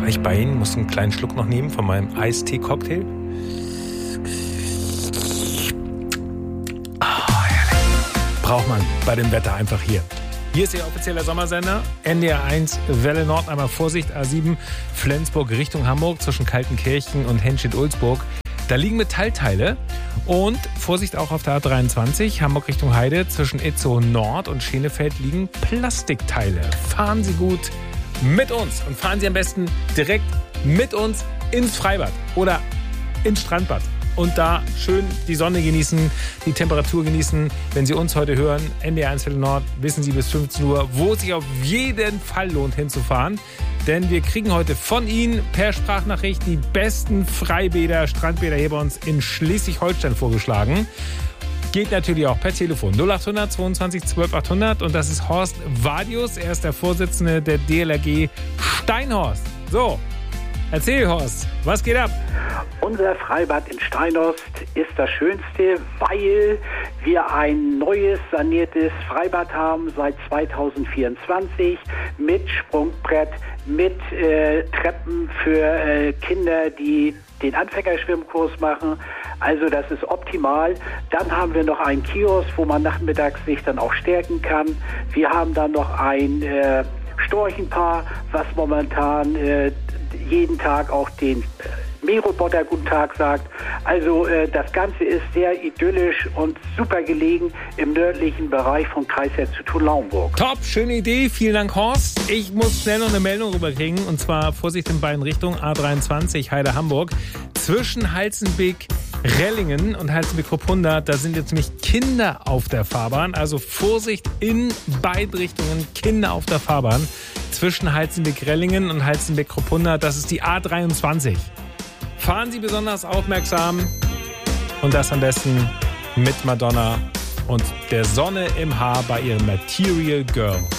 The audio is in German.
War ich bei Ihnen? Muss einen kleinen Schluck noch nehmen von meinem Eistee-Cocktail. Braucht man bei dem Wetter einfach hier. Hier ist Ihr offizieller Sommersender. NDR 1, Welle Nord, einmal Vorsicht, A7, Flensburg Richtung Hamburg zwischen Kaltenkirchen und Henstedt-Ulzburg. Da liegen Metallteile und Vorsicht auch auf der A23, Hamburg Richtung Heide, zwischen Itzehoe Nord und Schenefeld liegen Plastikteile. Fahren Sie gut mit uns und fahren Sie am besten direkt mit uns ins Freibad oder ins Strandbad. Und da schön die Sonne genießen, die Temperatur genießen. Wenn Sie uns heute hören, NDR 1 Welle Nord, wissen Sie bis 15 Uhr, wo es sich auf jeden Fall lohnt hinzufahren. Denn wir kriegen heute von Ihnen per Sprachnachricht die besten Freibäder, Strandbäder hier bei uns in Schleswig-Holstein vorgeschlagen. Geht natürlich auch per Telefon 0800 22 12 800. Und das ist Horst Vadius. Er ist der Vorsitzende der DLRG Steinhorst. So, erzähl Horst, was geht ab? Unser Freibad in Steinhorst ist das Schönste, weil wir ein neues, saniertes Freibad haben seit 2024 mit Sprungbrett, mit Treppen für Kinder, die den Anfängerschwimmkurs machen. Also das ist optimal. Dann haben wir noch einen Kiosk, wo man nachmittags sich dann auch stärken kann. Wir haben dann noch ein Storchenpaar, was momentan jeden Tag auch den Mähroboter guten Tag sagt. Also das Ganze ist sehr idyllisch und super gelegen im nördlichen Bereich von Kreisherzogtum-Lauenburg. Top, schöne Idee. Vielen Dank, Horst. Ich muss schnell noch eine Meldung rüberkriegen. Und zwar Vorsicht in beiden Richtungen. A23 Heide-Hamburg. Zwischen Halzenbeck-Rellingen und Halzenbeck-Kruppunda, da sind jetzt nämlich Kinder auf der Fahrbahn. Also Vorsicht in beiden Richtungen. Kinder auf der Fahrbahn. Zwischen Halzenbeck-Rellingen und Halzenbeck-Kruppunda. Das ist die A23. Fahren Sie besonders aufmerksam und das am besten mit Madonna und der Sonne im Haar bei ihrem Material Girl.